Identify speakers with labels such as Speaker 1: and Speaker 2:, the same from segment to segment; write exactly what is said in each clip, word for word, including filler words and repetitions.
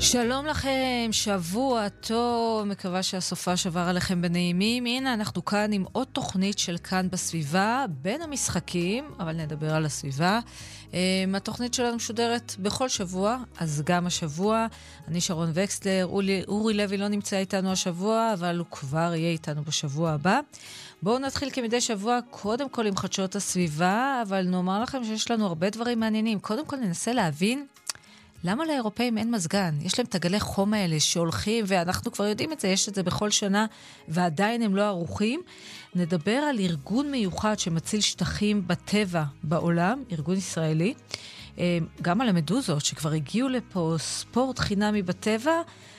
Speaker 1: שלום לכם, שבוע טוב, מקווה שהסופה שבר עליכם בנעימים. הנה אנחנו כאן עם עוד תוכנית של כאן בסביבה, בין המשחקים, אבל נדבר על הסביבה. התוכנית שלנו משודרת בכל שבוע, אז גם השבוע. אני שרון וקסלר, אורי, אורי לוי לא נמצא איתנו השבוע, אבל הוא כבר יהיה איתנו בשבוע הבא. בואו נתחיל כמדי שבוע, קודם כל עם חדשות הסביבה, אבל נאמר לכם שיש לנו הרבה דברים מעניינים. קודם כל ננסה להבין למה לאירופאים אין מזגן? יש להם את הגלי חום האלה שהולכים, ואנחנו כבר יודעים את זה, יש את זה בכל שנה, ועדיין הם לא ערוכים. נדבר על ארגון מיוחד שמציל שטחים בטבע בעולם, ארגון ישראלי, גם על המדוזות שכבר הגיעו לפה, ספורט חינמי בטבע,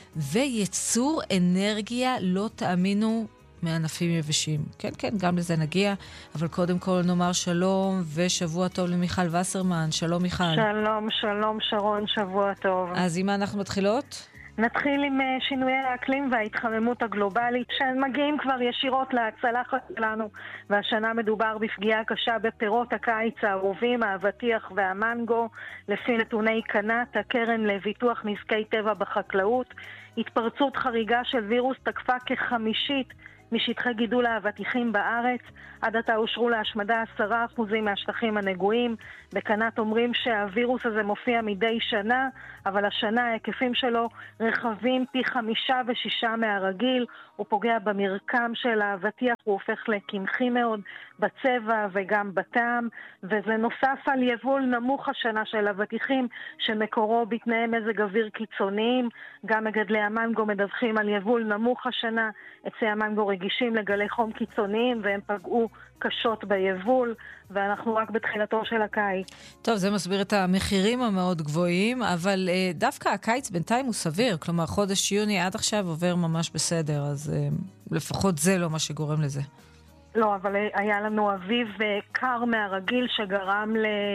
Speaker 1: וייצור אנרגיה, לא תאמינו, מענפים יבשים. כן, כן, גם לזה נגיע, אבל קודם כל נאמר שלום ושבוע טוב למיכל וסרמן. שלום מיכל.
Speaker 2: שלום, שלום שרון, שבוע טוב.
Speaker 1: אז עם מה אנחנו מתחילות?
Speaker 2: נתחיל עם שינויי האקלים וההתחממות הגלובלית שמגיעים כבר ישירות לצלחת שלנו, והשנה מדובר בפגיעה קשה בפירות הקיץ האהובים, האבטיח והמנגו. לפי נתוני קנת, הקרן לביטוח נזקי טבע בחקלאות, התפרצות חריגה של וירוס תקפה כחמישית משטחי גידול האבטיחים בארץ. עד עתה אושרו להשמדה עשרה אחוזים מהשטחים הנגועים. בקנת אומרים שהווירוס הזה מופיע מדי שנה, אבל השנה ההיקפים שלו רחבים פי חמישה ושישה מהרגיל. הוא פוגע במרקם של האבטיח, הוא הופך לקמחי מאוד בצבע וגם בטעם, וזה נוסף על יבול נמוך השנה של אבטיחים שמקורו בתנאי מזג אוויר קיצוניים. גם מגדלי המנגו מדווחים על יבול נמוך השנה. עצי המנגו רגישים לגלי חום קיצוניים והם פגעו קשות ביבול, ואנחנו רק בתחילתו של הקיץ.
Speaker 1: טוב, זה מסביר את המחירים המאוד גבוהים, אבל אה, דווקא הקיץ בינתיים הוא סביר, כלומר חודש יוני עד עכשיו עובר ממש בסדר, אז אה, לפחות זה לא מה שגורם לזה.
Speaker 2: לא, אבל היה לנו אביב קר מהרגיל שגרם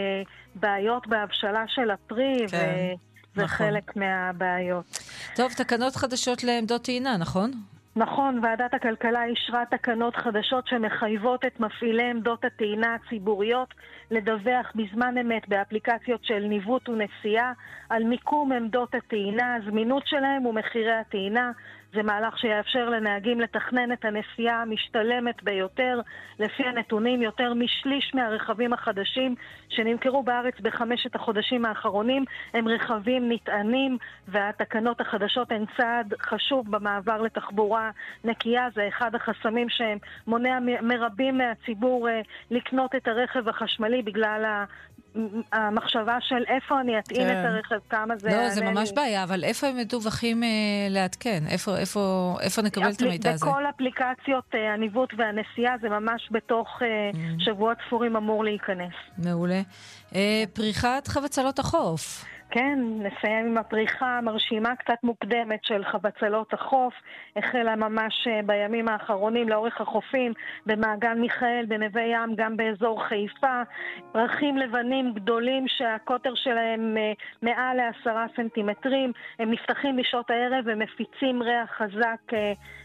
Speaker 2: לבעיות בהבשלה של הפרי, כן, וזה נכון. חלק מהבעיות.
Speaker 1: טוב, תקנות חדשות לעמדות טעינה, נכון?
Speaker 2: נכון, ועדת הכלכלה אישרה תקנות חדשות שמחייבות את מפעילי עמדות הטעינה הציבוריות לדווח בזמן אמת באפליקציות של ניווט ונסיעה על מיקום עמדות הטעינה, הזמינות שלהם ומחירי הטעינה. זה מהלך שיאפשר לנהגים לתכנן את הנסיעה המשתלמת ביותר. לפי הנתונים, יותר משליש מהרכבים החדשים שנמכרו בארץ בחמשת החודשים האחרונים הם רכבים נטענים, והתקנות החדשות הן צעד חשוב במעבר לתחבורה נקייה. זה אחד החסמים שמונע מרבים מהציבור לקנות את הרכב החשמלי בגלל ה... המחשבה של איפה אני אטעין את הרכב, כמה זה...
Speaker 1: לא, זה ממש בעיה, אבל איפה הם מדווחים לעדכן? איפה נקבל את המידע הזה?
Speaker 2: בכל אפליקציות הניווט והנסיעה, זה ממש בתוך שבועות ספורים אמור להיכנס.
Speaker 1: מעולה. פריחת חבצלות החוף.
Speaker 2: כן, נסיים עם הפריחה המרשימה קצת מוקדמת של חבצלות החוף. החלה ממש בימים האחרונים לאורך החופים, במעגן מיכאל, בנווה ים, גם באזור חיפה. פרחים לבנים גדולים שהקוטר שלהם מעל לעשרה סנטימטרים. הם נפתחים בשעות הערב ומפיצים ריח חזק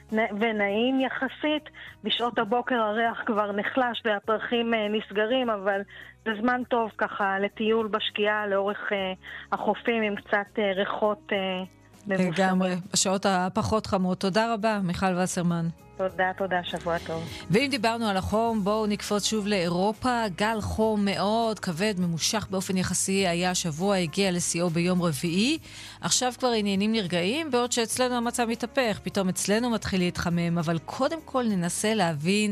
Speaker 2: ונעים יחסית. בשעות הבוקר הריח כבר נחלש והפרחים נסגרים, אבל זה זמן טוב ככה לטיול בשקיעה לאורך החופים עם קצת ריחות מבושמים.
Speaker 1: לגמרי, בשעות הפחות חמות. תודה רבה, מיכל וסרמן.
Speaker 2: תודה, תודה, שבוע טוב.
Speaker 1: ואם דיברנו על החום, בואו נקפוץ שוב לאירופה. גל חום מאוד כבד, ממושך באופן יחסי, היה השבוע, הגיע לשיאו ביום רביעי. עכשיו כבר עניינים נרגעים, בעוד שאצלנו המצב מתהפך. פתאום אצלנו מתחיל להתחמם, אבל קודם כל ננסה להבין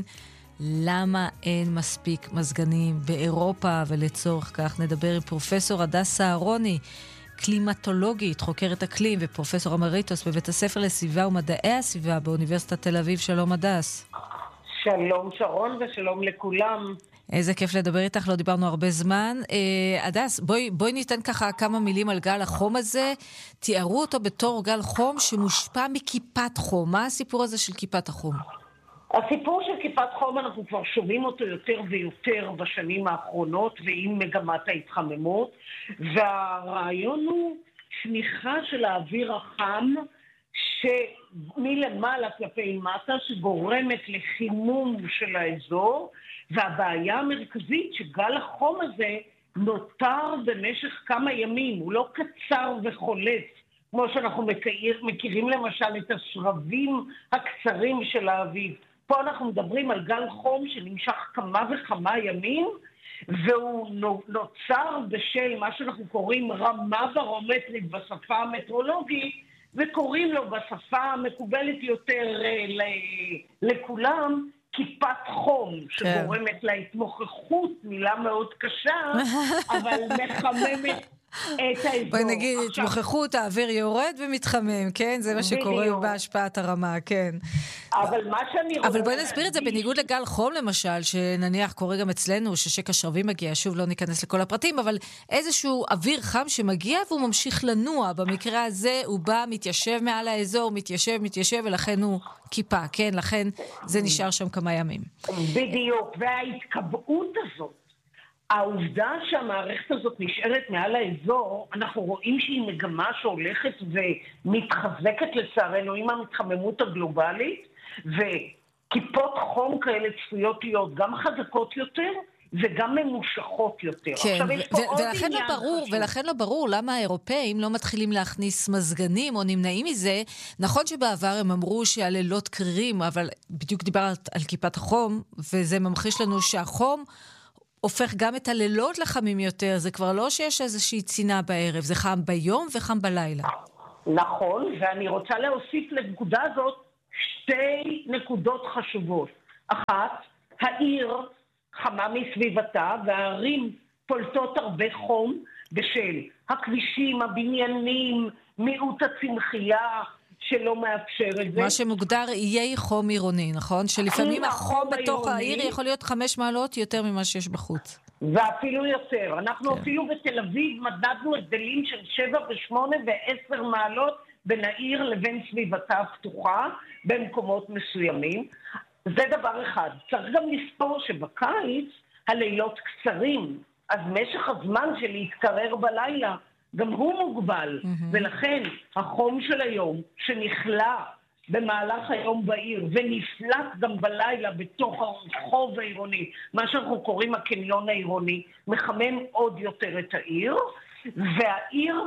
Speaker 1: למה אין מספיק מזגנים באירופה, ולצורך כך נדבר עם פרופסור הדס סהרוני, קלימטולוגית, חוקרת אקלים ופרופסור אמריטוס בבית הספר לסביבה ומדעי הסביבה באוניברסיטת תל אביב. שלום הדס.
Speaker 3: שלום שרון ושלום לכולם.
Speaker 1: איזה כיף לדבר איתך, לא דיברנו הרבה זמן. הדס, בואי, בואי ניתן ככה כמה מילים על גל החום הזה. תיארו אותו בתור גל חום שמושפע מכיפת חום. מה הסיפור הזה של כיפת החום?
Speaker 3: הסיפור של כיפת חום אנחנו כבר שומעים אותו יותר ויותר בשנים האחרונות ועם מגמת ההתחממות, והרעיון הוא שמיכה של האוויר החם שמלמעלה כלפי מטה שגורמת לחימום של האזור, והבעיה המרכזית שגל החום הזה נותר במשך כמה ימים, הוא לא קצר וחולף, כמו שאנחנו מכיר, מכירים למשל את השרבים הקצרים של האביב. פה אנחנו מדברים על גל חום שנמשך כמה וכמה ימים, והוא נוצר בשל מה שאנחנו קוראים רמה ברומטרית בשפה המטרולוגית, וקוראים לו בשפה המקובלת יותר לכולם, כיפת חום, שגורמת להתמוכחות, מילה מאוד קשה, אבל מחממת את האזור.
Speaker 1: בואי נגיד, התמוכחות, האוויר יורד ומתחמם, כן? זה מה שקורה בהשפעת הרמה, כן.
Speaker 3: אבל מה שאני רוצה...
Speaker 1: אבל בואי נסביר את זה, בניגוד לגל חום למשל, שנניח קורה גם אצלנו, ששק השרבים מגיע, שוב לא ניכנס לכל הפרטים, אבל איזשהו אוויר חם שמגיע והוא ממשיך לנוע. במקרה הזה הוא בא, מתיישב מעל האזור, מתיישב, מתיישב, ולכן הוא כיפה, כן? לכן זה נשאר שם כמה ימים.
Speaker 3: בדיוק, וההתקבעות הזאת, העובדה שהמערכת הזאת נשארת מעל האזור, אנחנו רואים שהיא מגמה שהולכת ומתחזקת לצערנו עם המתחממות הגלובלית, וכיפות חום כאלה צפויות להיות גם חזקות יותר וגם ממושכות יותר.
Speaker 1: כן, עכשיו, יש פה עוד ולכן לא ברור, ולכן לא ברור למה האירופאים לא מתחילים להכניס מזגנים או נמנעים מזה. נכון שבעבר הם אמרו שהלילות קרירים, אבל בדיוק דיברת על כיפת החום, וזה ממחיש לנו שהחום הופך גם את הלילות לחמים יותר. זה כבר לא שיש איזושהי צינה בערב, זה חם ביום וחם בלילה.
Speaker 3: נכון, ואני רוצה להוסיף לנקודה הזאת שתי נקודות חשובות. אחת, העיר חמה מסביבתה, והערים פולטות הרבה חום בשל הכבישים, הבניינים, מיעוט הצמחייה שלא מאפשר את זה.
Speaker 1: מה שמוגדר איי חום עירוני, נכון? שלפעמים החום בתוך העיר יכול להיות חמש מעלות יותר ממה שיש בחוץ.
Speaker 3: ואפילו יותר. אנחנו אפילו בתל אביב מדדנו הבדלים של שבע ושמונה ועשר מעלות בין העיר לבין סביבתה הפתוחה במקומות מסוימים. זה דבר אחד. צריך גם לספור שבקיץ הלילות קצרים, אז משך הזמן של להתקרר בלילה גם הוא מוגבל, mm-hmm. ולכן החום של היום שנכלה במהלך היום בעיר ונפלט גם בלילה בתוך הרחוב העירוני, מה שאנחנו קוראים הקניון העירוני, מחמם עוד יותר את העיר, והעיר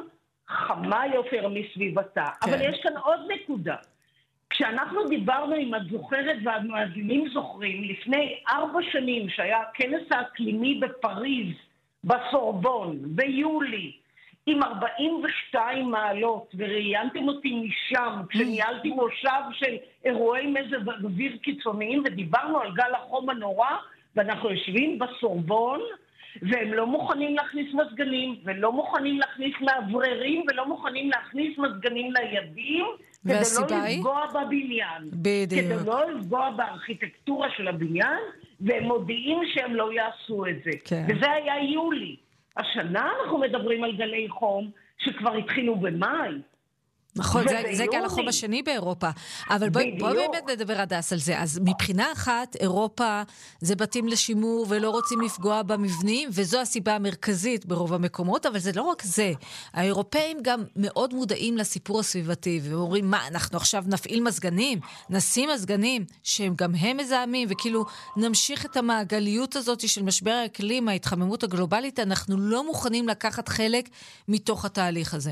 Speaker 3: חמה יותר מסביבתה. כן. אבל יש כאן עוד נקודה. כשאנחנו דיברנו, אם את זוכרת והמאזינים זוכרים, לפני ארבע שנים שהיה כנס האקלימי בפריז, בסורבון, ביולי, עם ארבעים ושתיים מעלות, וראיינתם אותי משם, כשניהלתי מושב של אירועי מזג אוויר קיצוניים, ודיברנו על גל החום הנורא, ואנחנו יושבים בסורבון, והם לא מוכנים להכניס מזגנים, ולא מוכנים להכניס מאווררים, ולא מוכנים להכניס מזגנים לידים, כדי לא לפגוע בבניין.
Speaker 1: בדיוק.
Speaker 3: כדי לא לפגוע בארכיטקטורה של הבניין, והם מודיעים שהם לא יעשו את זה.
Speaker 1: כן.
Speaker 3: וזה היה יולי. השנה אנחנו מדברים על גלי חום שכבר התחילו במאי.
Speaker 1: נכון, זה, זה גל החום השני באירופה. אבל בואי בוא באמת נדבר הדס על זה. אז מבחינה אחת, אירופה זה בתים לשימור ולא רוצים לפגוע במבנים, וזו הסיבה המרכזית ברוב המקומות, אבל זה לא רק זה. האירופאים גם מאוד מודעים לסיפור הסביבתי, ואומרים, מה, אנחנו עכשיו נפעיל מזגנים, נשים מזגנים, שהם גם הם מזהמים, וכאילו נמשיך את המעגליות הזאת של משבר האקלים, ההתחממות הגלובלית, אנחנו לא מוכנים לקחת חלק מתוך התהליך הזה.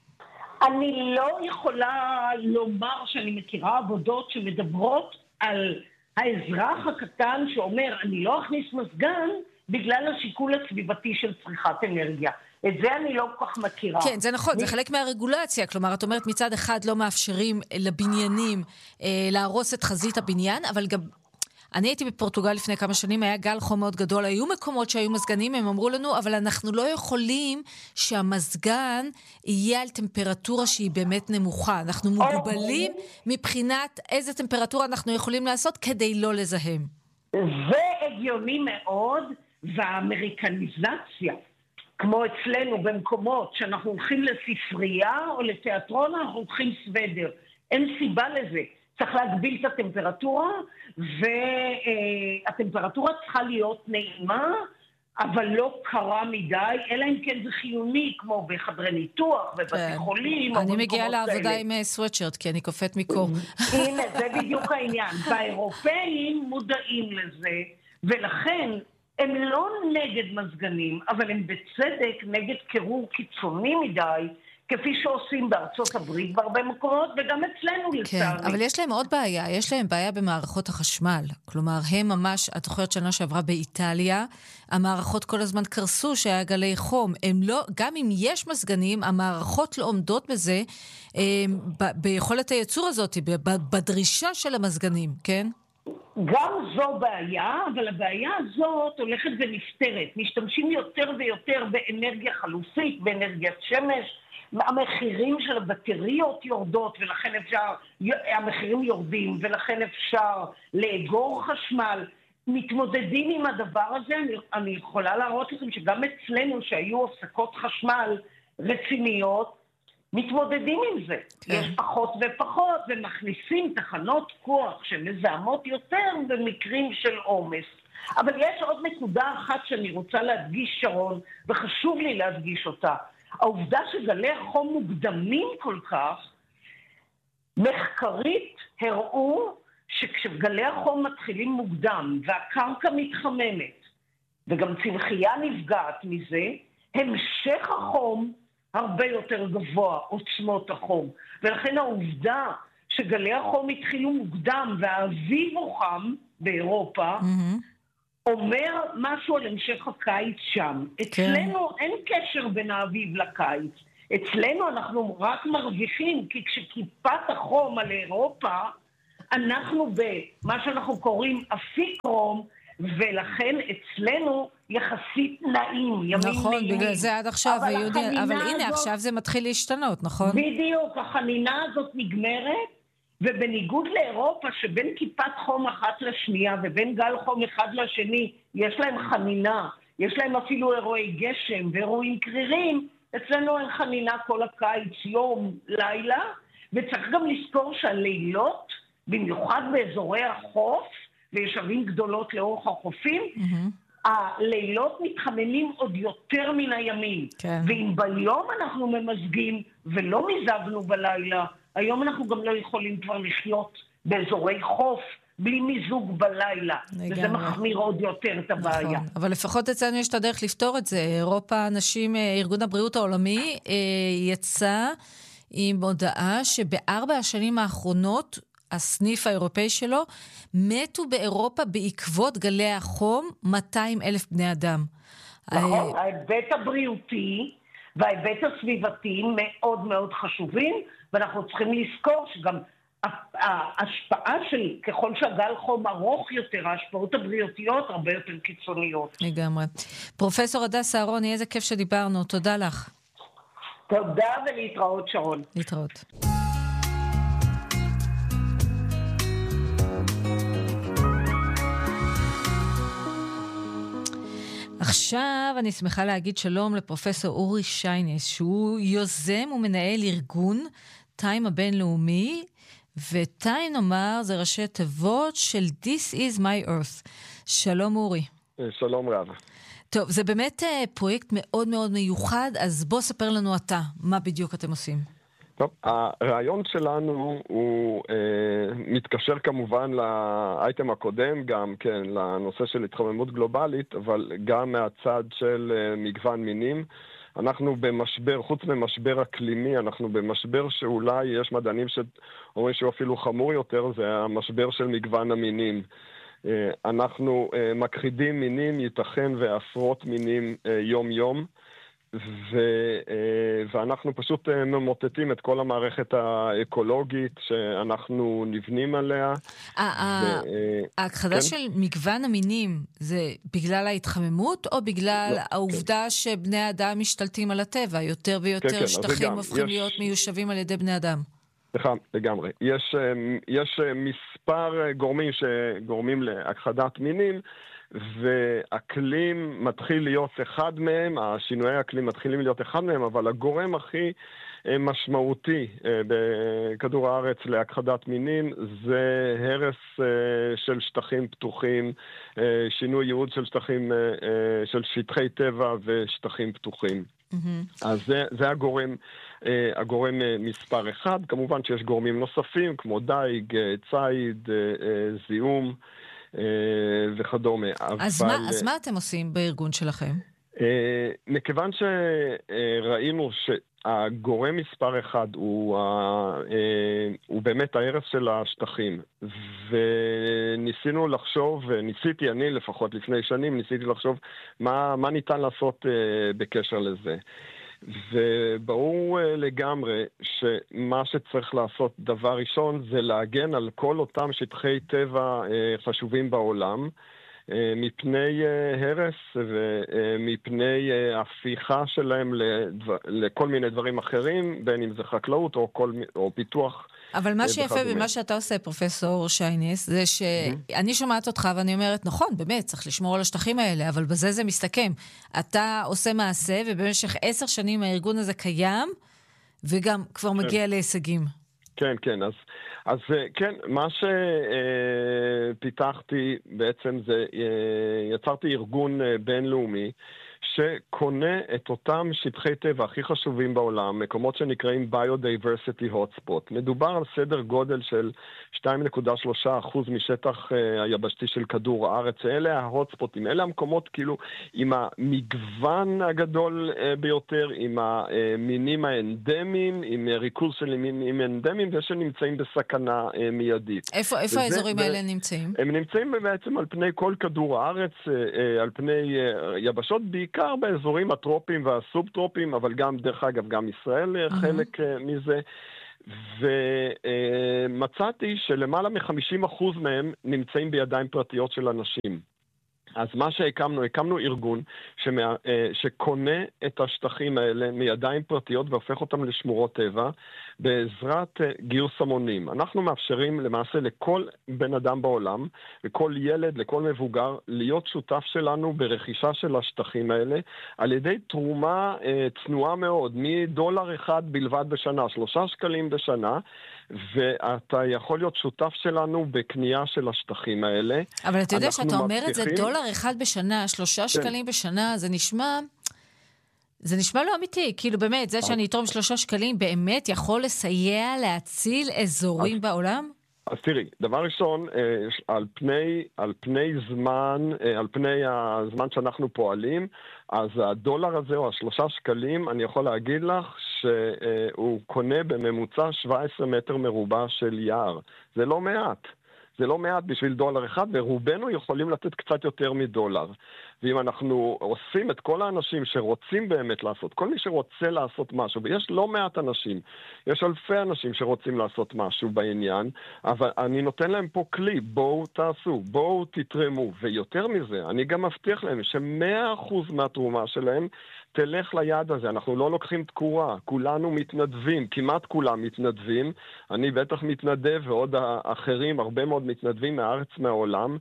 Speaker 3: אני לא יכולה לומר שאני מכירה עבודות שמדברות על האזרח הקטן שאומר, אני לא אכניס מזגן בגלל השיקול הסביבתי של צריכת אנרגיה. את זה אני לא כל כך מכירה.
Speaker 1: כן, זה נכון, זה חלק מהרגולציה. כלומר, את אומרת מצד אחד לא מאפשרים לבניינים אה, להרוס את חזית הבניין, אבל גם... אני הייתי בפורטוגל לפני כמה שנים, היה גל חום מאוד גדול, היו מקומות שהיו מזגנים, הם אמרו לנו, אבל אנחנו לא יכולים שהמזגן יהיה על טמפרטורה שהיא באמת נמוכה. אנחנו מוגבלים מבחינת איזה טמפרטורה אנחנו יכולים לעשות כדי לא לזהם.
Speaker 3: זה הגיוני מאוד, והאמריקניזציה, כמו אצלנו במקומות שאנחנו הולכים לספרייה או לתיאטרון, אנחנו הולכים סוודר. אין סיבה לזה. צריך להגביל את הטמפרטורה, והטמפרטורה צריכה להיות נעימה, אבל לא קרה מדי, אלא אם כן זה חיוני, כמו בחדרי ניתוח ובתי חולים.
Speaker 1: אני מגיעה לעבודה עם סוואטשרט, כי אני קופאת מקור.
Speaker 3: הנה, זה בדיוק העניין. והאירופאים מודעים לזה, ולכן הם לא נגד מזגנים, אבל הם בצדק נגד קירור קיצוני מדי, כפי שעושים בארצות הברית בהרבה מקומות, וגם אצלנו לצערי.
Speaker 1: כן, אבל יש להם עוד בעיה, יש להם בעיה במערכות החשמל. כלומר, הם ממש, את זוכרת שנה שעברה באיטליה, המערכות כל הזמן קרסו שהיה גלי חום. הם לא, גם אם יש מזגנים, המערכות לא עומדות בזה, ב- ביכולת הייצור הזאת, ב- בדרישה של המזגנים, כן?
Speaker 3: גם זו בעיה, אבל הבעיה הזאת הולכת ונפתרת. משתמשים יותר ויותר באנרגיה חלופית, באנרגיית שמש, המחירים של הבטריות יורדות, ולכן אפשר, המחירים יורדים, ולכן אפשר לאגור חשמל. מתמודדים עם הדבר הזה, אני, אני יכולה להראות לכם שגם אצלנו שהיו הפסקות חשמל רציניות, מתמודדים עם זה. כן. יש פחות ופחות, ומכניסים תחנות כוח שמזהמות יותר במקרים של עומס. אבל יש עוד נקודה אחת שאני רוצה להדגיש, שרון, וחשוב לי להדגיש אותה. העובדה שגלי החום מוקדמים כל כך, מחקרית הראו שכשגלי החום מתחילים מוקדם, והקרקע מתחממת, וגם צמחייה נפגעת מזה, המשך החום הרבה יותר גבוה, עוצמות החום. ולכן העובדה שגלי החום התחילו מוקדם, והאביב הוא חם באירופה, mm-hmm. אומר משהו על המשך הקיץ שם. כן. אצלנו אין קשר בין האביב לקיץ. אצלנו אנחנו רק מרוויחים, כי כשכיפת החום על אירופה, אנחנו במה שאנחנו קוראים אפיקרום, ולכן אצלנו יחסית נעים, ימים
Speaker 1: נכון,
Speaker 3: נעימים.
Speaker 1: בגלל זה עד עכשיו,
Speaker 3: אבל,
Speaker 1: ויהודי, אבל
Speaker 3: הזאת,
Speaker 1: הנה, עכשיו זה מתחיל להשתנות, נכון?
Speaker 3: בדיוק, החנינה הזאת נגמרת, ובניגוד לאירופה, שבין כיפת חום אחת לשנייה, ובין גל חום אחד לשני, יש להם חנינה, יש להם אפילו אירועי גשם, ואירועים קרירים, אצלנו אין חנינה כל הקיץ, יום, לילה, וצריך גם לזכור שהלילות, במיוחד באזורי החוף, ויש ערים גדולות לאורך החופים, mm-hmm. הלילות מתחממים עוד יותר מן הימים. כן. ואם ביום אנחנו ממזגים ולא מזגנו בלילה, היום אנחנו גם לא יכולים כבר לחיות באזורי חוף בלי מיזוג בלילה. לגמרי. וזה מחמיר עוד יותר את הבעיה.
Speaker 1: נכון. אבל לפחות אצלנו יש את הדרך לפתור את זה. אירופה, אנשים, ארגון הבריאות העולמי יצא עם הודעה שבארבע השנים האחרונות הסניף האירופאי שלו, מתו באירופה בעקבות גלי החום מאתיים אלף בני אדם.
Speaker 3: נכון, ההיבט הבריאותי וההיבט הסביבתי מאוד מאוד חשובים, ואנחנו צריכים לזכור שגם ההשפעה של, ככל שהגל חום ארוך יותר, ההשפעות הבריאותיות הרבה יותר קיצוניות.
Speaker 1: לגמרי. פרופסור הדס אהרוני, איזה כיף שדיברנו, תודה לך.
Speaker 3: תודה ולהתראות, שרון.
Speaker 1: להתראות. עכשיו אני שמחה להגיד שלום לפרופסור אורי שיינס, שהוא יוזם ומנהל ארגון טיים הבינלאומי, וטיים נאמר זה ראשי תיבות של This is my earth. שלום אורי.
Speaker 4: שלום רב.
Speaker 1: טוב, זה באמת פרויקט מאוד מאוד מיוחד, אז בוא ספר לנו אתה, מה בדיוק אתם עושים?
Speaker 4: טוב, הרעיון שלנו הוא אה, מתקשר כמובן לאייטם הקודם, גם כן לנושא של התחממות גלובלית, אבל גם מהצד של אה, מגוון מינים. אנחנו במשבר, חוץ ממשבר אקלימי, אנחנו במשבר שאולי יש מדענים שאומרים שהוא אפילו חמור יותר, זה המשבר של מגוון המינים. אה, אנחנו אה, מכחידים מינים, ייתכן ועשרות מינים אה, יום יום, ו, ואנחנו פשוט ממוטטים את כל המערכת האקולוגית שאנחנו נבנים עליה.
Speaker 1: ההכחדה של מגוון המינים זה בגלל ההתחממות או בגלל העובדה שבני האדם משתלטים על הטבע? יותר ויותר שטחים הופכים להיות מיושבים על ידי בני אדם.
Speaker 4: סליחה, לגמרי. יש, יש מספר גורמים שגורמים להכחדת מינים, ואקלים מתחיל להיות אחד מהם, השינויי האקלים מתחילים להיות אחד מהם, אבל הגורם הכי משמעותי בכדור הארץ להכחדת מינים זה הרס של שטחים פתוחים, שינוי ייעוד של שטחים, של שטחי טבע ושטחים פתוחים. Mm-hmm. אז זה, זה הגורם, הגורם מספר אחד. כמובן שיש גורמים נוספים כמו דייג, ציד, זיהום וכדומה.
Speaker 1: אז, אבל... מה, אז מה אתם עושים בארגון שלכם?
Speaker 4: מכיוון שראינו הגורם מספר אחד הוא, הוא באמת ההרס של השטחים. וניסינו לחשוב, ניסיתי אני לפחות לפני שנים, ניסיתי לחשוב מה, מה ניתן לעשות בקשר לזה. וברור לגמרי שמה שצריך לעשות דבר ראשון זה להגן על כל אותם שטחי טבע חשובים בעולם, מפני הרס ומפני הפיכה שלהם לדבר, לכל מיני דברים אחרים, בין אם זה חקלאות או, כל, או פיתוח.
Speaker 1: אבל מה שיפה במה שאתה עושה, פרופסור שייניס, זה שאני שומעת אותך ואני אומרת, נכון, באמת, צריך לשמור על השטחים האלה, אבל בזה זה מסתכם. אתה עושה מעשה, ובמשך עשר שנים הארגון הזה קיים, וגם כבר מגיע להישגים.
Speaker 4: כן, כן, אז, אז כן, מה שפיתחתי בעצם זה, יצרתי ארגון בינלאומי, שקונה את אותם שטחי טבע הכי חשובים בעולם, מקומות שנקראים Biodiversity Hotspot. מדובר על סדר גודל של שתיים נקודה שלושה אחוז משטח היבשתי של כדור הארץ. אלה ההוטספוטים, אלה המקומות כאילו עם המגוון הגדול ביותר, עם המינים האנדמיים, עם ריכוז של מינים אנדמיים, ושנמצאים בסכנה מיידית.
Speaker 1: איפה, איפה וזה, האזורים ו... האלה נמצאים?
Speaker 4: הם נמצאים בעצם על פני כל כדור הארץ, על פני יבשות בעיקר, בעיקר באזורים הטרופיים והסובטרופיים, אבל גם, דרך אגב, גם ישראל חלק מזה. ומצאתי שלמעלה מ-חמישים אחוז מהם נמצאים בידיים פרטיות של אנשים. אז מה שהקמנו, הקמנו ארגון שמה, שקונה את השטחים האלה מידיים פרטיות והופך אותם לשמורות טבע בעזרת גיוס המונים. אנחנו מאפשרים למעשה לכל בן אדם בעולם, לכל ילד, לכל מבוגר, להיות שותף שלנו ברכישה של השטחים האלה על ידי תרומה צנועה מאוד, מדולר אחד בלבד בשנה, שלושה שקלים בשנה, ואתה יכול להיות שותף שלנו בקנייה של השטחים האלה.
Speaker 1: אבל אתה יודע שאתה אומר את זה דולר אחד בשנה, שלושה שקלים בשנה, זה נשמע, זה נשמע לא אמיתי. כאילו באמת, זה שאני אתרום שלושה שקלים באמת יכול לסייע להציל אזורים בעולם?
Speaker 4: אז תראי, דבר ראשון, על פני, על פני זמן, על פני הזמן שאנחנו פועלים, אז הדולר הזה או השלושה שקלים, אני יכול להגיד לך שהוא קונה בממוצע שבע עשרה מטר מרובע של יער. זה לא מעט. זה לא מעט בשביל דולר אחד, ורובנו יכולים לתת קצת יותר מדולר. ואם אנחנו עושים את כל האנשים שרוצים באמת לעשות, כל מי שרוצה לעשות משהו, ויש לא מעט אנשים, יש אלפי אנשים שרוצים לעשות משהו בעניין, אבל אני נותן להם פה כלי, בואו תעשו, בואו תתרמו, ויותר מזה, אני גם מבטיח להם שמאה אחוז מהתרומה שלהם תלך ליד הזה, אנחנו לא לוקחים תקורה, כולנו מתנדבים, כמעט כולם מתנדבים, אני בטח מתנדב ועוד האחרים, הרבה מאוד מתנדבים מהארץ מהעולם,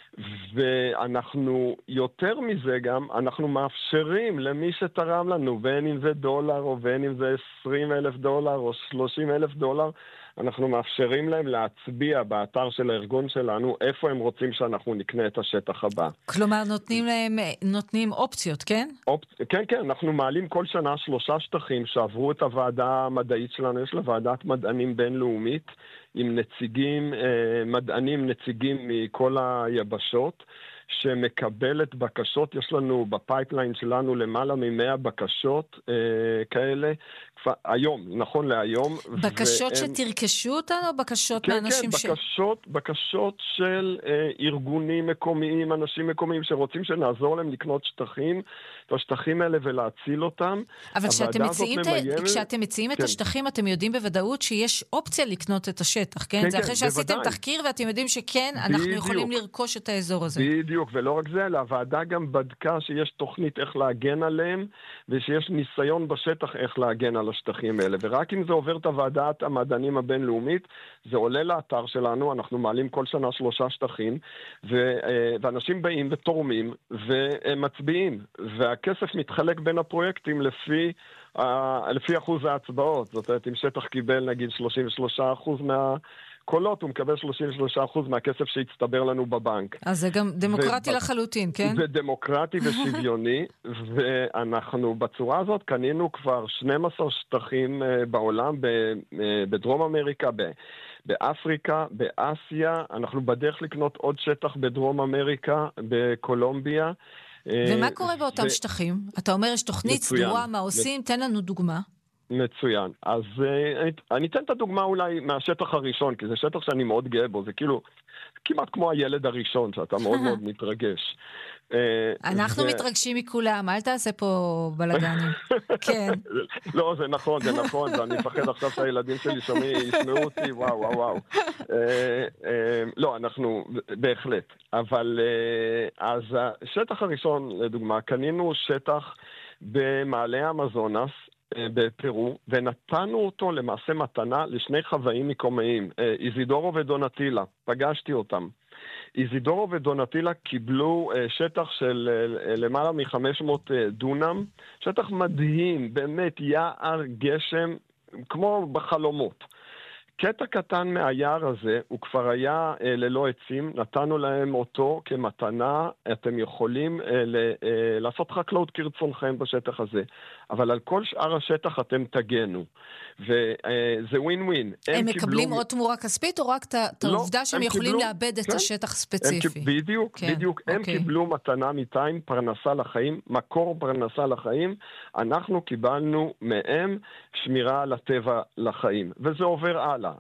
Speaker 4: ואנחנו יותר מזה גם, אנחנו מאפשרים למי שתרם לנו, בין אם זה דולר או בין אם זה עשרים אלף דולר או שלושים אלף דולר, אנחנו מאפשרים להם להצביע באתר של הארגון שלנו איפה הם רוצים שאנחנו נקנה את השטח הבא.
Speaker 1: כלומר, נותנים להם, נותנים אופציות, כן?
Speaker 4: אופ... כן, כן, אנחנו מעלים כל שנה שלושה שטחים שעברו את הוועדה המדעית שלנו, יש לה ועדת מדענים בינלאומית, עם נציגים, מדענים, נציגים מכל היבשות, שמקבלת בקשות, יש לנו בפייפליין שלנו למעלה ממאה בקשות אה, כאלה, כבר, היום, נכון להיום.
Speaker 1: בקשות והם... שתרכשו אותנו או בקשות
Speaker 4: כן,
Speaker 1: מאנשים
Speaker 4: כן,
Speaker 1: ש...
Speaker 4: כן, בקשות, בקשות של אה, ארגונים מקומיים, אנשים מקומיים שרוצים שנעזור להם לקנות שטחים, את השטחים האלה ולהציל אותם.
Speaker 1: אבל כשאתם מציעים,
Speaker 4: ממיימת...
Speaker 1: כשאתם מציעים
Speaker 4: כן.
Speaker 1: את השטחים, אתם יודעים בוודאות שיש אופציה לקנות את השטח, כן?
Speaker 4: כן
Speaker 1: זה
Speaker 4: כן,
Speaker 1: אחרי שעשיתם
Speaker 4: בוודאי.
Speaker 1: תחקיר ואתם יודעים שכן, אנחנו
Speaker 4: בדיוק.
Speaker 1: יכולים לרכוש את האזור הזה.
Speaker 4: בדיוק, ולא רק זה, אלא הוועדה גם בדקה שיש תוכנית איך להגן עליהם, ושיש ניסיון בשטח איך להגן על השטחים האלה. ורק אם זה עובר את הוועדת המדענים הבינלאומית, זה עולה לאתר שלנו, אנחנו מעלים כל שנה שלושה שטחים, ו- ואנשים באים ותורמים ומצביעים, והכסף מתחלק בין הפרויקטים לפי, לפי אחוז ההצבעות. זאת אומרת, אם שטח קיבל נגיד שלושים ושלושה אחוז מה... קולות, הוא מקבל שלושים ושלושה אחוז מהכסף שהצטבר לנו בבנק.
Speaker 1: אז זה גם דמוקרטי ו... לחלוטין, כן?
Speaker 4: זה דמוקרטי ושוויוני, ואנחנו בצורה הזאת קנינו כבר שנים עשר שטחים בעולם, בדרום אמריקה, באפריקה, באסיה, אנחנו בדרך לקנות עוד שטח בדרום אמריקה, בקולומביה.
Speaker 1: ומה קורה באותם ו... שטחים? אתה אומר, יש תוכנית סדורה, מה עושים? תן לנו דוגמה.
Speaker 4: מצוין. אז אני, אני אתן את הדוגמה אולי מהשטח הראשון, כי זה שטח שאני מאוד גאה בו, זה כאילו כמעט כמו הילד הראשון, שאתה מאוד מאוד מתרגש.
Speaker 1: אנחנו מתרגשים מכולם, אל תעשה פה בלגנים. כן.
Speaker 4: לא, זה נכון, זה נכון, ואני מפחד עכשיו שהילדים שלי שומעים, ישמעו אותי, וואו, וואו, וואו. לא, אנחנו, בהחלט. אבל אז השטח הראשון, לדוגמה, קנינו שטח במעלה אמזונס, בפרו, ונתנו אותו למעשה מתנה לשני חוואים מקומיים, איזידורו ודונטילה, פגשתי אותם. איזידורו ודונטילה קיבלו שטח של למעלה מ-חמש מאות דונם, שטח מדהים, באמת יער גשם, כמו בחלומות. קטע קטן מהיער הזה, הוא כבר היה אה, ללא עצים, נתנו להם אותו כמתנה, אתם יכולים אה, ל, אה, לעשות חקלאות כרצונכם בשטח הזה, אבל על כל שאר השטח אתם תגנו, וזה ווין ווין.
Speaker 1: הם, הם מקבלים קיבלו... עוד תמורה כספית, או רק את
Speaker 4: לא,
Speaker 1: העובדה שהם יכולים קיבלו... לאבד את כן? השטח ספציפי?
Speaker 4: הם, בדיוק, כן, בדיוק. אוקיי. הם קיבלו מתנה מטיים, פרנסה לחיים, מקור פרנסה לחיים, אנחנו קיבלנו מהם שמירה על הטבע לחיים, וזה עובר הלאה.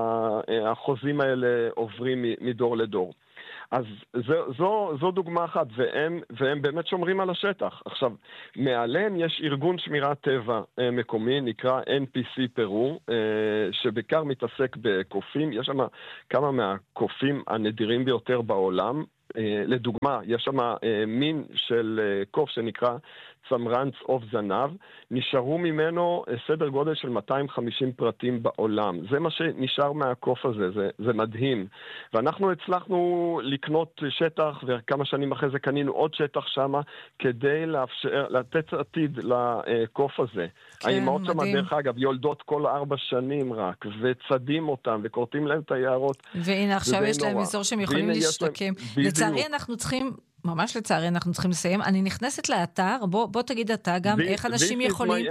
Speaker 4: החוזים האלה עוברים מדור לדור. אז זו, זו, זו דוגמה אחת, והם, והם באמת שומרים על השטח. עכשיו, מעליהם יש ארגון שמירת טבע מקומי, נקרא אן פי סי פרו, שבעיקר מתעסק בקופים. יש שם כמה מהקופים הנדירים ביותר בעולם. לדוגמה, יש שם מין של קוף שנקרא צמרנץ עוף זנב, נשארו ממנו סדר גודל של מאתיים וחמישים פרטים בעולם. זה מה שנשאר מהקוף הזה, זה, זה מדהים. ואנחנו הצלחנו לקנות שטח, וכמה שנים אחרי זה קנינו עוד שטח שם, כדי לאפשר, לתת עתיד לקוף הזה.
Speaker 1: כן,
Speaker 4: האימהות שם,
Speaker 1: מדהים.
Speaker 4: דרך אגב, יולדות כל ארבע שנים רק, וצדים אותם, וקורטים להם את היערות.
Speaker 1: והנה עכשיו יש להם אזור שהם יכולים להשתקם.
Speaker 4: להם...
Speaker 1: לצערי אנחנו צריכים... ממש לצערי, אנחנו צריכים לסיים. אני נכנסת לאתר, בוא, בוא תגיד אתה גם this, איך אנשים יכולים...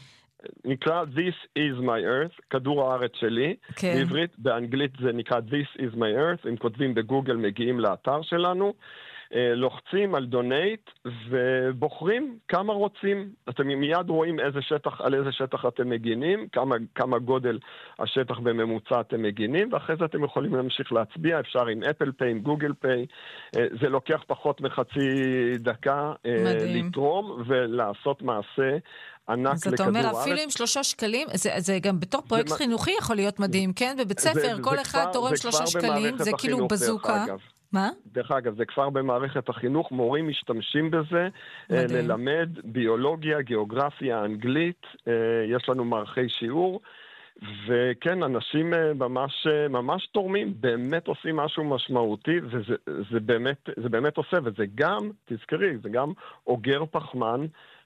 Speaker 4: נקרא This is my earth, כדור הארץ שלי. כן. בעברית, באנגלית זה נקרא This is my earth. אם כותבים בגוגל מגיעים לאתר שלנו. לוחצים על דונייט ובוחרים כמה רוצים. אתם מיד רואים איזה שטח, על איזה שטח אתם מגינים, כמה, כמה גודל השטח בממוצע אתם מגינים, ואחרי זה אתם יכולים להמשיך להצביע, אפשר עם אפל פיי, עם גוגל פיי. זה לוקח פחות מחצי דקה מדהים. לתרום ולעשות מעשה ענק לכדור הארץ. אז אתה אומר, אפילו עם שלושה שקלים, זה, זה גם בתור פרויקט זה חינוכי יכול להיות מדהים, כן? בבית ספר, זה, כל זה אחד כבר, תורם שלושה שקלים, זה כאילו בזוקה. מה? דרך אגב, זה כבר במערכת החינוך, מורים משתמשים בזה, מדהים. ללמד ביולוגיה, גיאוגרפיה, אנגלית, יש לנו מערכי שיעור, וכן, אנשים ממש, ממש תורמים, באמת עושים משהו משמעותי, וזה זה באמת, זה באמת עושה, וזה גם, תזכרי, זה גם אוגר פחמן,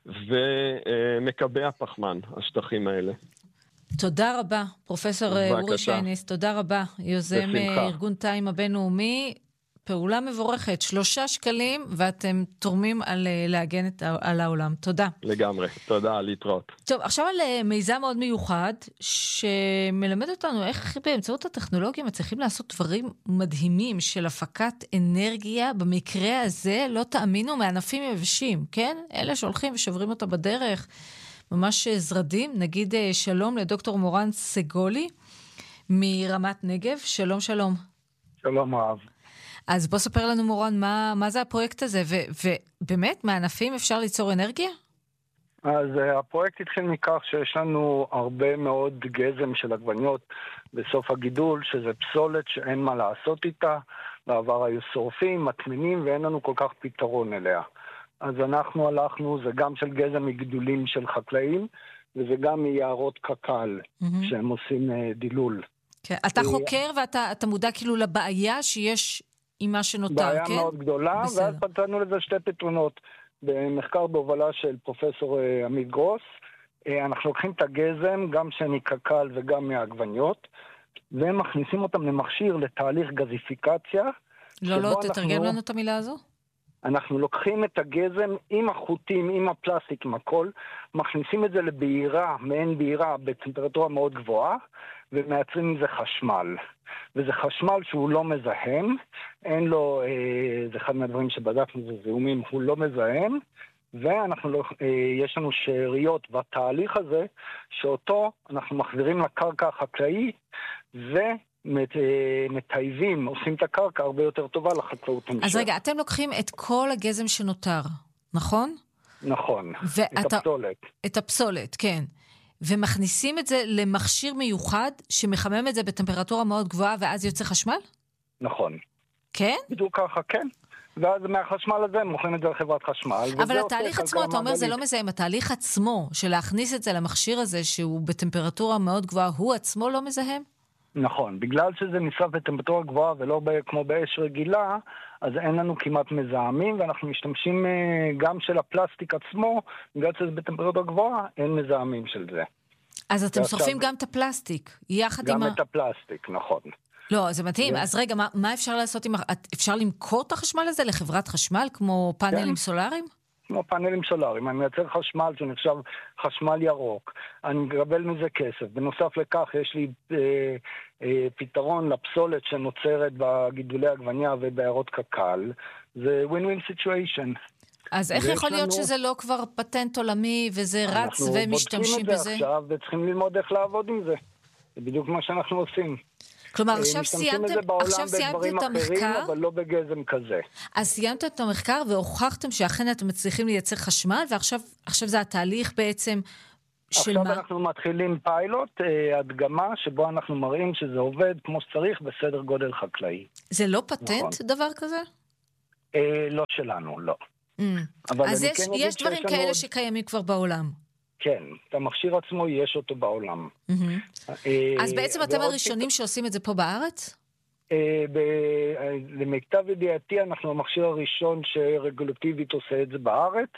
Speaker 4: ומקבע פחמן, השטחים האלה.
Speaker 1: תודה רבה, פרופסור אורי שייניס, תודה רבה, יוזם בשמחה. ארגון טיים הבינלאומי, פעולה מבורכת, שלושה שקלים, ואתם תורמים על להגן את, על העולם. תודה.
Speaker 4: לגמרי, תודה, להתראות.
Speaker 1: טוב, עכשיו על מיזם מאוד מיוחד, שמלמד אותנו איך באמצעות הטכנולוגיה מצליחים לעשות דברים מדהימים של הפקת אנרגיה, במקרה הזה, לא תאמינו, מענפים יבשים, כן? אלה שהולכים ושוברים אותה בדרך, ממש זרדים. נגיד שלום לדוקטור מורן סגולי, מרמת נגב. שלום, שלום.
Speaker 5: שלום רב.
Speaker 1: אז בוא ספר לנו מורן, מה, מה זה הפרויקט הזה, ו, ובאמת, מענפים אפשר ליצור אנרגיה?
Speaker 5: אז uh, הפרויקט התחיל מכך שיש לנו הרבה מאוד גזם של עגבניות בסוף הגידול, שזה פסולת שאין מה לעשות איתה, בעבר היו שורפים, מטמינים, ואין לנו כל כך פתרון אליה. אז אנחנו הלכנו, זה גם של גזם מגידולים של חקלאים, וזה גם מיערות קק"ל, mm-hmm. שהם עושים uh, דילול.
Speaker 1: כן. אתה חוקר ואתה אתה מודע כאילו לבעיה שיש עם מה שנותר,
Speaker 5: בעיה
Speaker 1: כן?
Speaker 5: בעיה מאוד גדולה, בסדר. ואז פתרנו לזה שתי פתרונות. במחקר בהובלה של פרופסור עמית גרוס, אנחנו לוקחים את הגזם, גם שאני קק"ל וגם מהעגבניות, ומכניסים אותם למכשיר לתהליך גזיפיקציה.
Speaker 1: לא, לא, תתרגם אנחנו... לנו את המילה הזו.
Speaker 5: אנחנו לוקחים את הגזם עם החוטים, עם הפלסטיק, עם הכל, מכניסים את זה לבעירה, מעין בעירה בטמפרטורה מאוד גבוהה, ומייצרים מזה חשמל. וזה חשמל שהוא לא מזהם, אין לו, אה, זה אחד מהדברים שבדקנו, זה זיהומים, הוא לא מזהם, ואנחנו לא, יש לנו שאריות בתהליך הזה, שאותו אנחנו מחזירים לקרקע החקלאית, ומטייבים, עושים את הקרקע הרבה יותר טובה לחקלאות המשך.
Speaker 1: אז רגע, אתם לוקחים את כל הגזם שנותר, נכון?
Speaker 5: נכון,
Speaker 1: ואת
Speaker 5: את הפסולת.
Speaker 1: את הפסולת, כן. ומכניסים את זה למכשיר מיוחד, שמחמם את זה בטמפרטורה מאוד גבוהה, ואז יוצא חשמל?
Speaker 5: נכון.
Speaker 1: כן?
Speaker 5: בדיוק ככה, כן. ואז מהחשמל הזה הם מוכרים את זה לחברת חשמל.
Speaker 1: אבל התהליך עצמו, אתה אומר, זה לא מזהם. התהליך עצמו, של להכניס את זה למכשיר הזה, שהוא בטמפרטורה מאוד גבוהה, הוא עצמו לא מזהם?
Speaker 5: נכון. בגלל שזה נשרף בטמפרטורה גבוהה, ולא כמו באש רגילה, אז אין לנו כמעט מזהמים, ואנחנו משתמשים גם של הפלסטיק עצמו, בגלל שזה בטמפרטורה גבוהה, אין מזהמים של זה.
Speaker 1: אז אתם שורפים גם את הפלסטיק, יחד עם ה...
Speaker 5: גם את הפלסטיק, נכון.
Speaker 1: לא, זה מתאים. אז רגע, מה, מה אפשר לעשות עם... אפשר למכור את החשמל הזה לחברת חשמל, כמו פאנלים סולאריים?
Speaker 5: כמו פאנלים סולאריים. אני מייצר חשמל שנחשב חשמל ירוק. אני מקבל מזה כסף. בנוסף לכך, יש לי אה, אה, פתרון לפסולת שנוצרת בגידולי עגבניה ובעיירות קק"ל. זה win-win situation.
Speaker 1: אז איך יכול להיות לנו... שזה לא כבר פטנט עולמי, וזה רץ ומשתמשים בזה?
Speaker 5: אנחנו בודקים את זה עכשיו, וצריכים ללמוד איך לעבוד עם זה. זה בדיוק מה שאנחנו עושים.
Speaker 1: כלומר, עכשיו סיימתם, עכשיו סיימתם את המחקר,
Speaker 5: אבל לא בגזם כזה.
Speaker 1: אז סיימתם את המחקר והוכחתם שאכן אתם מצליחים לייצר חשמל, ועכשיו עכשיו זה התהליך בעצם של מה?
Speaker 5: עכשיו אנחנו מתחילים פיילוט, הדגמה, שבו אנחנו מראים שזה עובד כמו שצריך בסדר גודל חקלאי.
Speaker 1: זה לא פטנט דבר כזה?
Speaker 5: לא שלנו, לא.
Speaker 1: אז יש דברים כאלה שקיימים כבר בעולם.
Speaker 5: כן, את המכשיר עצמו יש אותו בעולם.
Speaker 1: אז בעצם אתם הראשונים שעושים את זה פה בארץ?
Speaker 5: למיטב ידיעתי אנחנו המכשיר הראשון שרגולטיבית עושה את זה בארץ,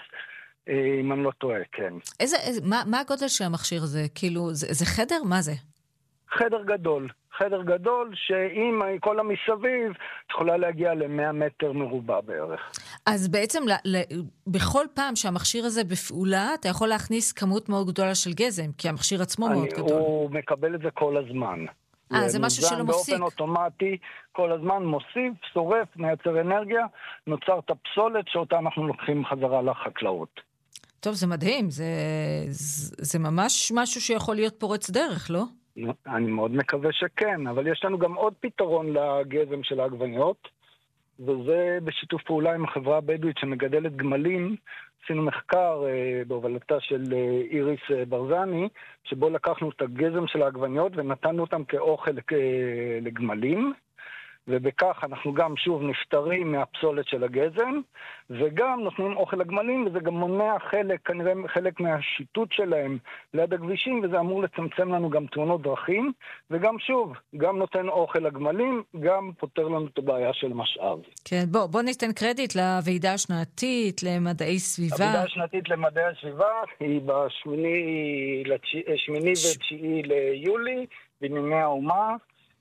Speaker 5: אם אני לא טועה, כן.
Speaker 1: מה הגודל של המכשיר הזה? כאילו, זה חדר? מה זה?
Speaker 5: חדר גדול. חדר גדול שאם כל המסביב יכולה להגיע ל-מאה מטר מרובע בערך.
Speaker 1: אז בעצם ל- ל- בכל פעם שהמכשיר הזה בפעולה, אתה יכול להכניס כמות מאוד גדולה של גזם, כי המכשיר עצמו אני, מאוד גדול.
Speaker 5: הוא מקבל את זה כל הזמן.
Speaker 1: אה, זה משהו שלא מפסיק.
Speaker 5: באופן אוטומטי, כל הזמן מוסיף, שורף, מייצר אנרגיה, נוצר את הפסולת שאותה אנחנו לוקחים חזרה לחקלאות.
Speaker 1: טוב, זה מדהים. זה, זה, זה ממש משהו שיכול להיות פורץ דרך, לא?
Speaker 5: אני מאוד מקווה שכן, אבל יש לנו גם עוד פתרון לגזם של העגבניות, וזה בשיתוף פעולה עם החברה הבדואית שמגדלת גמלים. עשינו מחקר אה, בהובלתה של אה, איריס אה, ברזני, שבו לקחנו את הגזם של העגבניות ונתנו אותם כאוכל אה, לגמלים, ובכך אנחנו גם שוב נפטרים מהפסולת של הגזם, וגם נותנים אוכל לגמלים, וזה גם מונע חלק, כנראה חלק מהשיטוט שלהם ליד הכבישים, וזה אמור לצמצם לנו גם תאונות דרכים, וגם שוב, גם נותן אוכל לגמלים, גם פותר לנו את הבעיה של משאב.
Speaker 1: כן, בוא, בוא ניתן קרדיט לוועידה השנתית, למדעי סביבה.
Speaker 5: הוועידה השנתית למדעי הסביבה היא בשמיני ותשיעי ליולי, בנימי האומה,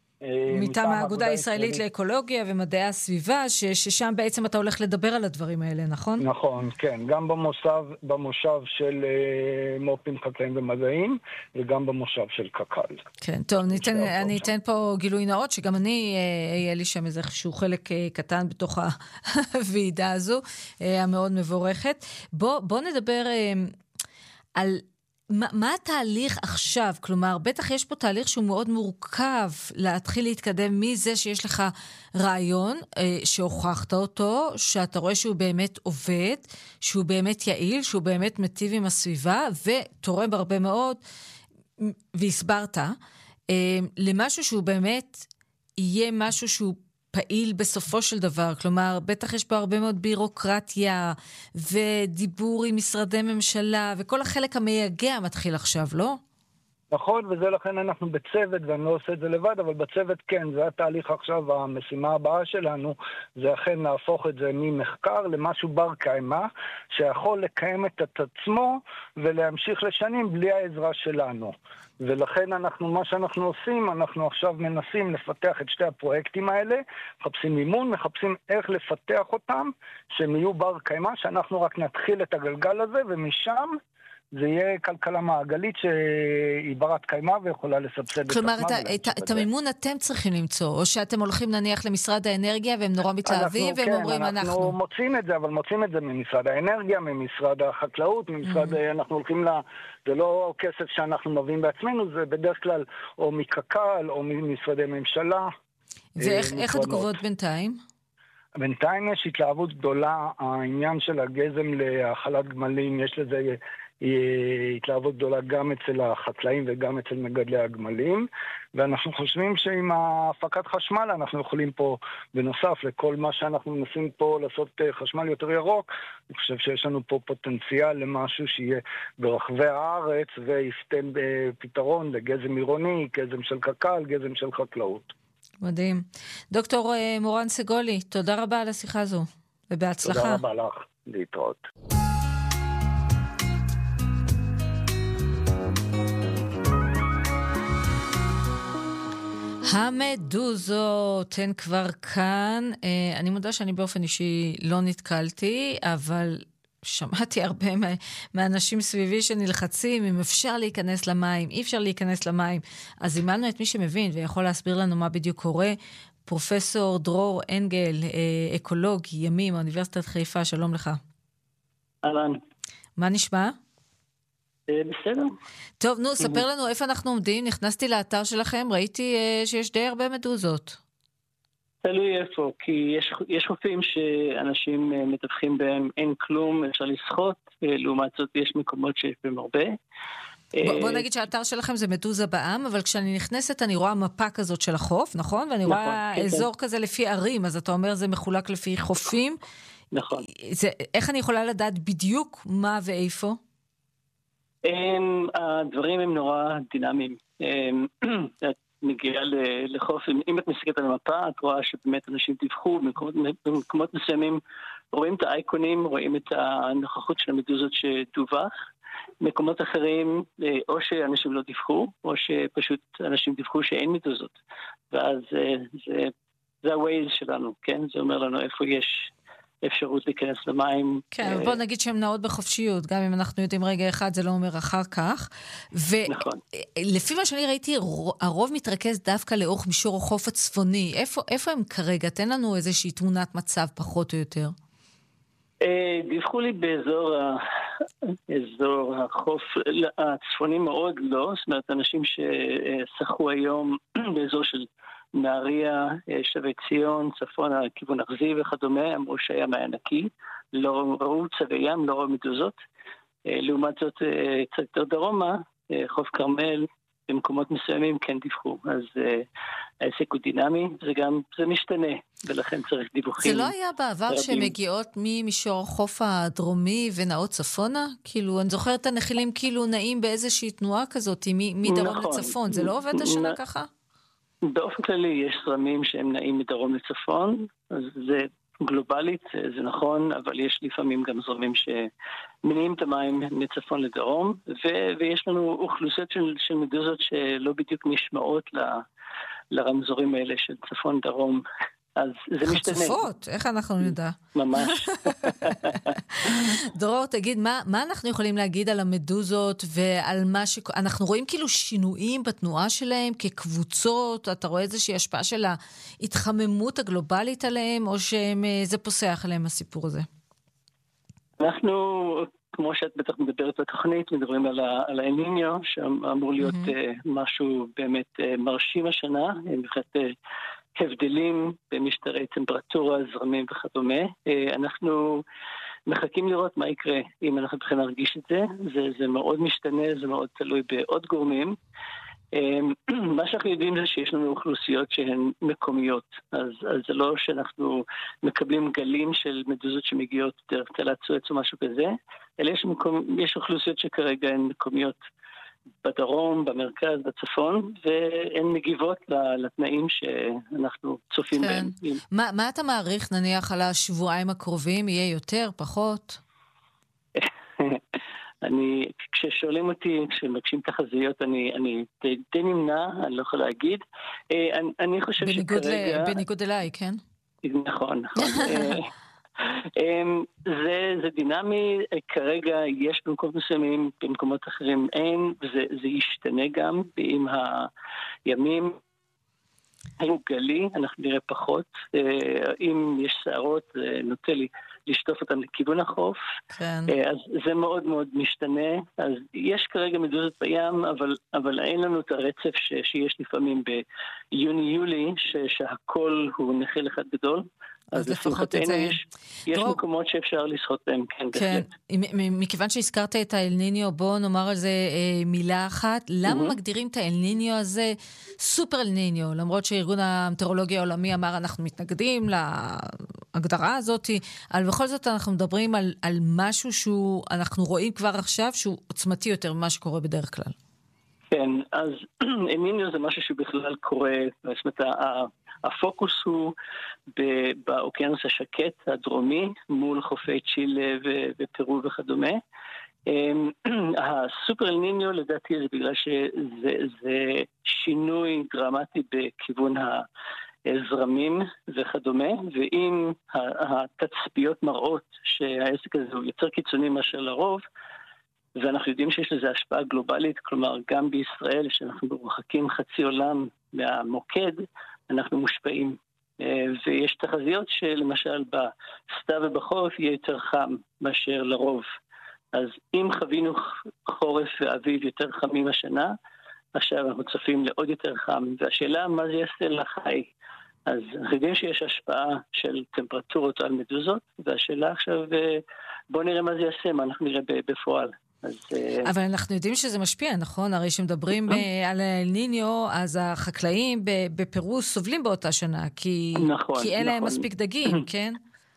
Speaker 1: מטעם האגודה הישראלית לאקולוגיה ומדעי הסביבה, ששם בעצם אתה הולך לדבר על הדברים האלה, נכון?
Speaker 5: נכון, כן. גם במושב, במושב של מו"פים חקלאיים ומדעיים, וגם במושב של קק"ל.
Speaker 1: כן, טוב, ניתן, אני אתן פה גילוי נאות, שגם אני, יהיה לי שם איזשהו חלק קטן בתוך הוועידה הזו, המאוד מבורכת. בוא, בוא נדבר על... מה, מה התהליך עכשיו? כלומר, בטח יש פה תהליך שהוא מאוד מורכב להתחיל להתקדם מזה שיש לך רעיון, אה, שהוכחת אותו, שאתה רואה שהוא באמת עובד, שהוא באמת יעיל, שהוא באמת מטיב עם הסביבה, ותורם הרבה מאוד, והסברת, אה, למשהו שהוא באמת יהיה משהו שהוא פעיל בסופו של דבר, כלומר, בטח יש פה הרבה מאוד בירוקרטיה, ודיבור עם משרדי ממשלה, וכל החלק המייגע מתחיל עכשיו, לא?
Speaker 5: נכון, וזה לכן אנחנו בצוות, ואני לא עושה את זה לבד, אבל בצוות כן, זה התהליך עכשיו, המשימה הבאה שלנו, זה אכן להפוך את זה ממחקר למשהו בר קיימא, שיכול לקיים את עצמו, ולהמשיך לשנים בלי העזרה שלנו. ולכן אנחנו, מה שאנחנו עושים, אנחנו עכשיו מנסים לפתח את שתי הפרויקטים האלה, מחפשים מימון, מחפשים איך לפתח אותם, שהם יהיו בר קיימא, שאנחנו רק נתחיל את הגלגל הזה, ומשם זה יהיה כלכלה מעגלית שהיא ברת קיימה ויכולה לסבסד
Speaker 1: כלומר,
Speaker 5: את עצמה.
Speaker 1: כלומר, את המימון אתם צריכים למצוא, או שאתם הולכים נניח למשרד האנרגיה והם נורא מתלהבים והם אומרים אנחנו.
Speaker 5: אנחנו מוצאים את זה, אבל מוצאים את זה ממשרד האנרגיה, ממשרד החקלאות, ממשרד, אנחנו הולכים ל... זה לא כסף שאנחנו מביאים בעצמנו, זה בדרך כלל או מקק"ל או ממשרדי ממשלה.
Speaker 1: ואיך התגובות בינתיים?
Speaker 5: בינתיים יש התלהבות גדולה, העניין של הגזם להאכלת גמלים, יש לזה התלהבות גדולה גם אצל החקלאים וגם אצל מגדלי הגמלים, ואנחנו חושבים שעם הפקת חשמל אנחנו יכולים פה, בנוסף לכל מה שאנחנו מנסים פה לעשות חשמל יותר ירוק, אני חושב שיש לנו פה פוטנציאל למשהו שיהיה ברחבי הארץ ויפתן פתרון לגזם עירוני, גזם של קק"ל, גזם של חקלאות.
Speaker 1: מדהים. דוקטור מורן סגולי, תודה רבה על השיחה הזו, ובהצלחה.
Speaker 5: תודה רבה לך, להתראות.
Speaker 1: המדוזות הן כבר כאן. אני מודה שאני באופן אישי לא נתקלתי, אבל שמעתי הרבה מאנשים סביבי שנלחצים, אם אפשר להיכנס למים, אי אפשר להיכנס למים. אז זימנו את מי שמבין ויכול להסביר לנו מה בדיוק קורה. פרופסור דרור אנגל, אקולוג ימי מאוניברסיטת חיפה, שלום לך.
Speaker 6: אהלן.
Speaker 1: מה נשמע?
Speaker 6: בסדר.
Speaker 1: טוב, נו, ספר לנו איפה אנחנו עומדים. נכנסתי לאתר שלכם, ראיתי שיש די הרבה מדוזות.
Speaker 6: תלוי איפה, כי יש, יש חופים שאנשים מתווכים בהם, אין כלום, אפשר לשחות, לעומת זאת יש מקומות שיש בהם הרבה.
Speaker 1: בוא, בוא נגיד שהאתר שלכם זה מדוזה בעם, אבל כשאני נכנסת אני רואה מפה כזאת של החוף, נכון? ואני נכון, רואה כן, אזור כן. כזה לפי ערים, אז אתה אומר זה מחולק לפי חופים.
Speaker 6: נכון.
Speaker 1: זה, איך אני יכולה לדעת בדיוק מה ואיפה?
Speaker 6: הדברים הם נורא דינמיים. את מגיעה לחוף, אם את מסתכלת על המפה, את רואה שבאמת אנשים דיווחו, במקומות מסוימים רואים את האייקונים, רואים את הנוכחות של המדוזות שדווח. מקומות אחרים, או שאנשים לא דיווחו, או שפשוט אנשים דיווחו שאין מדוזות. ואז זה, זה ה-Waze שלנו, כן? זה אומר לנו איפה יש אפשרות להיכנס למים.
Speaker 1: כן, אבל בוא נגיד שהן נעות בחופשיות, גם אם אנחנו יודעים רגע אחד, זה לא אומר אחר כך.
Speaker 6: נכון.
Speaker 1: ולפי מה שאני ראיתי, הרוב מתרכז דווקא לאורך מישור החוף הצפוני. איפה, איפה הם כרגע? תן לנו איזושהי תמונת מצב פחות או יותר.
Speaker 6: דיווחו לי באזור אזור החוף הצפוני מאוד לא, זאת אומרת אנשים ששחו היום באזור של נהריה, שבי ציון, צפון, כיוון ארזי וכדומה, אמרו שהים היה נקי, לא ראו צבי ים, לא ראו מדוזות. לעומת זאת, קצת יותר דרומה, חוף כרמל, במקומות מסוימים כן דיווחו. אז העסק הוא דינמי, זה גם, זה משתנה, ולכן צריך דיווחים.
Speaker 1: זה לא היה בעבר שמגיעות ממישור החוף הדרומי ונעות צפונה? כאילו, אני זוכרת את הנחילים כאילו נעים באיזושהי תנועה כזאת, מדרום לצפון. זה לא עובד השנה ככה?
Speaker 6: באופן כללי יש זרמים שהם נעים מדרום לצפון, אז זה גלובלית, זה נכון, אבל יש לפעמים גם זרמים שמניעים את המים מצפון לדרום, ו- ויש לנו אוכלוסיות של, של מדוזות שלא בדיוק נשמעות ל- לרמזורים האלה של צפון דרום. אז זה משתנה.
Speaker 1: חצופות, איך אנחנו נדע?
Speaker 6: ממש.
Speaker 1: דרור, תגיד, מה, מה אנחנו יכולים להגיד על המדוזות ועל מה ש... אנחנו רואים כאילו שינויים בתנועה שלהם כקבוצות, אתה רואה איזושהי השפעה של ההתחממות הגלובלית עליהם, או שזה פוסח עליהם הסיפור הזה?
Speaker 6: אנחנו, כמו שאת בטח מדברת בתוכנית, מדברים על, ה- על האל-ניניו, שאמור להיות mm-hmm. uh, משהו באמת uh, מרשים השנה, מבחינת... Uh, הבדלים במשטרי טמפרטורה, זרמים וכדומה. אנחנו מחכים לראות מה יקרה אם אנחנו בכלל נרגיש את זה. זה, זה מאוד משתנה, זה מאוד תלוי בעוד גורמים. מה שאנחנו יודעים זה שיש לנו אוכלוסיות שהן מקומיות. אז, אז זה לא שאנחנו מקבלים גלים של מדוזות שמגיעות דרך תעלת סואץ או משהו כזה, אלא יש, מקום, יש אוכלוסיות שכרגע הן מקומיות בדרום, במרכז, בצפון, והן מגיבות לתנאים שאנחנו צופים
Speaker 1: כן.
Speaker 6: בהם.
Speaker 1: מה, מה אתה מעריך, נניח, על השבועיים הקרובים? יהיה יותר, פחות?
Speaker 6: אני, כששואלים אותי, כשמבקשים תחזיות, אני, אני די, די נמנע, אני לא יכול להגיד. אני, אני חושב
Speaker 1: בניגוד
Speaker 6: שכרגע...
Speaker 1: ל, בניגוד אליי, כן?
Speaker 6: נכון, נכון. זה, זה דינמי, כרגע יש במקומות מסוימים, במקומות אחרים אין, וזה, זה ישתנה גם, עם הימים היו גלי, אנחנו נראה פחות, אם יש שערות, נוטה לי לשטוף אותם לכיוון החוף,
Speaker 1: כן.
Speaker 6: אז זה מאוד מאוד משתנה, אז יש כרגע מדוזות בים, אבל, אבל אין לנו את הרצף ש, שיש לפעמים ביוני-יולי, שהכל הוא נחל אחד גדול,
Speaker 1: אז לפחות את זה.
Speaker 6: יש, יש
Speaker 1: דרור...
Speaker 6: מקומות שאפשר לשחות בהם, כן,
Speaker 1: כן.
Speaker 6: בהחלט.
Speaker 1: מכיוון שהזכרת את האל ניניו, בואו נאמר על זה אה, מילה אחת. למה mm-hmm. מגדירים את האל ניניו הזה סופר אל ניניו? למרות שארגון המטאורולוגיה העולמי אמר, אנחנו מתנגדים להגדרה הזאת, אבל בכל זאת אנחנו מדברים על, על משהו שאנחנו רואים כבר עכשיו, שהוא עוצמתי יותר ממה שקורה בדרך כלל.
Speaker 6: כן, אז אל ניניו זה משהו שבכלל קורה, זאת אומרת, הפוקוס הוא באוקיינוס השקט הדרומי, מול חופי צ'ילה ופרו וכדומה. הסופר אל ניניו לדעתי זה בגלל שזה שינוי דרמטי בכיוון הזרמים וכדומה, ואם התצפיות מראות שהעסק הזה הוא יותר קיצוני מאשר לרוב, ואנחנו יודעים שיש לזה השפעה גלובלית, כלומר גם בישראל שאנחנו מרוחקים חצי עולם מהמוקד, אנחנו מושפעים. ויש תחזיות שלמשל בסתיו ובחורף יהיה יותר חם מאשר לרוב. אז אם חווינו חורף ואביב יותר חמים השנה, עכשיו אנחנו צופים לעוד יותר חם. והשאלה מה זה יעשה לחי. אז אנחנו יודעים שיש השפעה של טמפרטורות על מדוזות, והשאלה עכשיו בואו נראה מה זה יעשה, מה אנחנו נראה בפועל. אז,
Speaker 1: אבל אנחנו יודעים שזה משפיע, נכון? הרי שמדברים על אל ניניו, אז החקלאים בפרו סובלים באותה שנה, כי,
Speaker 6: נכון,
Speaker 1: כי אין להם
Speaker 6: נכון.
Speaker 1: מספיק דגים, כן?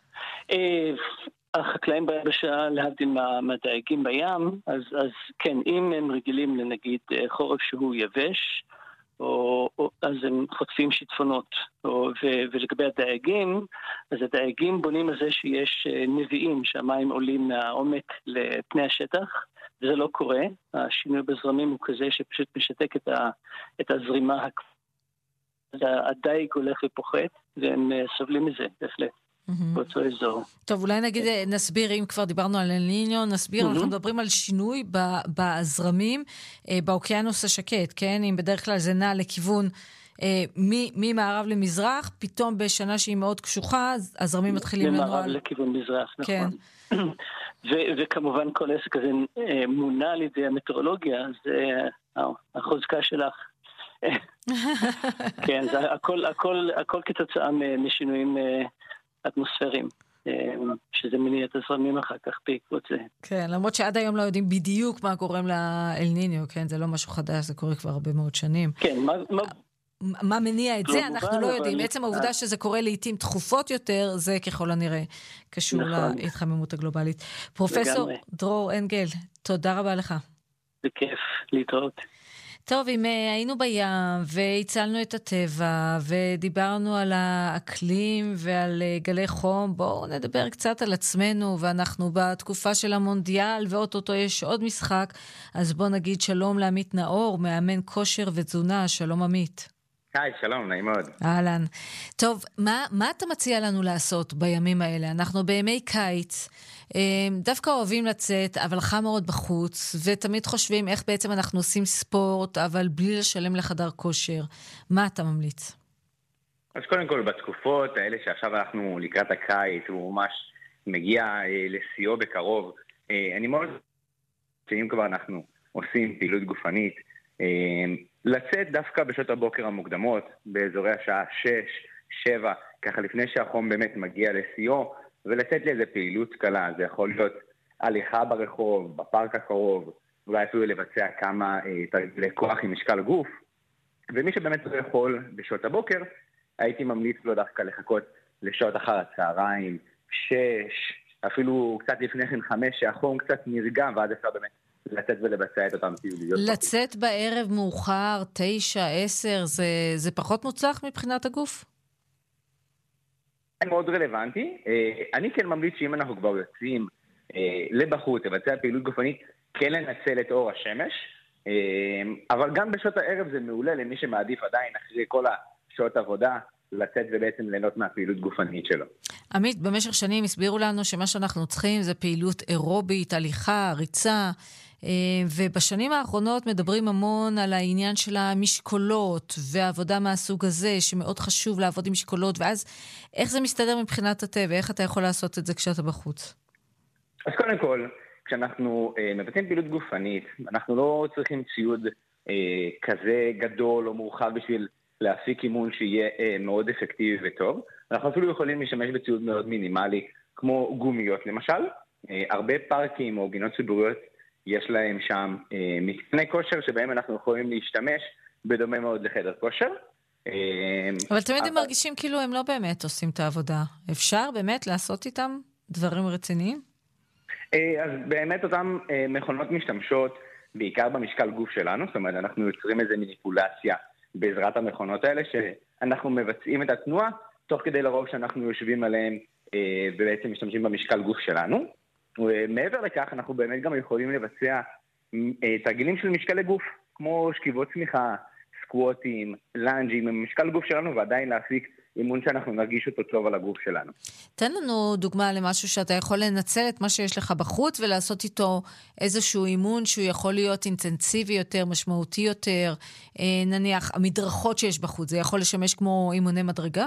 Speaker 6: החקלאים ביבשה להבדיל מהדייגים בים, אז, אז כן, אם הם רגילים לנגיד חורף שהוא יבש, או, או, אז הם חוטפים שיטפונות. או, ו, ולגבי הדייגים, אז הדייגים בונים על זה שיש נביאים שהמים עולים מהעומק לפני השטח, וזה לא קורה. השינוי בזרמים הוא כזה שפשוט משתק את, ה, את הזרימה. הדייג הולך ופוחת, והם סובלים מזה, בהחלט. באותו אזור.
Speaker 1: טוב, אולי נגיד, נסביר, אם כבר דיברנו על אל ניניו, נסביר, אנחנו מדברים על שינוי בזרמים באוקיינוס השקט, כן? אם בדרך כלל זה נע לכיוון ממערב למזרח, פתאום בשנה שהיא מאוד קשוחה, הזרמים מתחילים לנוע...
Speaker 6: ממערב לכיוון מזרח, נכון. וכמובן כל עסק הזה מונה על ידי המטאורולוגיה, זה החוזקה שלך. כן, הכל, הכל, הכל כתוצאה משינויים אטמוספריים, שזה מניע את הזרמים אחר כך בעקבות זה.
Speaker 1: כן, למרות שעד היום לא יודעים בדיוק מה גורם לאל ניניו, כן, זה לא משהו חדש, זה קורה כבר הרבה מאוד שנים.
Speaker 6: כן, מה... מה...
Speaker 1: מה מניע את זה, אנחנו לא יודעים. עצם העובדה שזה קורה לעתים תכופות יותר, זה ככל הנראה קשור להתחממות הגלובלית. פרופסור דרור אנגל, תודה רבה לך.
Speaker 6: בכיף, להתראות.
Speaker 1: טוב, אם היינו בים והצלנו את הטבע ודיברנו על האקלים ועל גלי חום, בואו נדבר קצת על עצמנו, ואנחנו בתקופה של המונדיאל ואוטוטו יש עוד משחק, אז בואו נגיד שלום לעמית נאור, מאמן כושר ותזונה. שלום עמית.
Speaker 7: היי, שלום, נעים מאוד.
Speaker 1: אהלן. טוב, מה, מה אתה מציע לנו לעשות בימים האלה? אנחנו בימי קיץ, דווקא אוהבים לצאת, אבל חם מאוד בחוץ, ותמיד חושבים איך בעצם אנחנו עושים ספורט, אבל בלי לשלם לחדר כושר. מה אתה ממליץ?
Speaker 7: אז קודם כל, בתקופות האלה שעכשיו אנחנו לקראת הקיץ, הוא ממש מגיע לסיוע בקרוב. אני מאוד, שאם כבר אנחנו עושים פעילות גופנית, לצאת דווקא בשעות הבוקר המוקדמות, באזורי השעה שש, שבע, ככה לפני שהחום באמת מגיע לסיוע, ולצאת לאיזה פעילות קלה. זה יכול להיות הליכה ברחוב, בפארק הקרוב, אולי אפילו לבצע כמה תרגילי כוח עם משקל גוף. ומי שבאמת לא יכול בשעות הבוקר, הייתי ממליץ לו דווקא לחכות לשעות אחר הצהריים, שש, אפילו קצת לפני כן חמש, שהחום קצת נרגע, ואז אפשר באמת לצאת ולבצע את אותם פעילויות.
Speaker 1: לצאת בערב מאוחר, תשע, עשר, זה, זה פחות מוצלח מבחינת הגוף?
Speaker 7: מאוד רלוונטי. אני כן ממליץ שאם אנחנו כבר יוצאים לבחוץ, לבצע פעילות גופנית, כן לנצל את אור השמש, אבל גם בשעות הערב זה מעולה למי שמעדיף עדיין אחרי כל השעות עבודה, לצאת ובעצם ליהנות מהפעילות גופנית שלו.
Speaker 1: עמית, במשך שנים הסבירו לנו שמה שאנחנו צריכים זה פעילות אירובית, הליכה, ריצה, ובשנים האחרונות מדברים המון על העניין של המשקולות ועבודה מהסוג הזה, שמאוד חשוב לעבוד עם משקולות, ואז איך זה מסתדר מבחינת הטבע? איך אתה יכול לעשות את זה כשאתה בחוץ?
Speaker 7: אז קודם כל, כשאנחנו אה, מבצעים פעילות גופנית, אנחנו לא צריכים ציוד אה, כזה גדול או מורחב בשביל להפיק אימון שיהיה אה, מאוד אפקטיבי וטוב. אנחנו אפילו יכולים להשתמש בציוד מאוד מינימלי, כמו גומיות למשל. אה, הרבה פארקים או גינות ציבוריות יש להם שם אה, מתקני כושר שבהם אנחנו יכולים להשתמש בדומה מאוד לחדר כושר. אה,
Speaker 1: אבל תמיד הם מרגישים כאילו הם לא באמת עושים את העבודה. אפשר באמת לעשות איתם דברים רציניים?
Speaker 7: אז באמת אותם מכונות משתמשות בעיקר במשקל גוף שלנו, זאת אומרת אנחנו יוצרים איזו מניפולציה בעזרת המכונות האלה, שאנחנו מבצעים את התנועה תוך כדי לרוב שאנחנו יושבים עליהם ובעצם משתמשים במשקל גוף שלנו. ומעבר לכך אנחנו באמת גם יכולים לבצע תרגילים של משקלי גוף, כמו שכיבות צמיחה, סקווטים, לנג'ים, במשקל גוף שלנו, ועדיין להפיק אימון שאנחנו נרגיש אותו טוב על הגוף שלנו.
Speaker 1: תן לנו דוגמה למשהו שאתה יכול לנצל את מה שיש לך בחוץ ולעשות איתו איזשהו אימון שהוא יכול להיות אינטנסיבי יותר, משמעותי יותר, נניח המדרכות שיש בחוץ, זה יכול לשמש כמו אימוני מדרגה?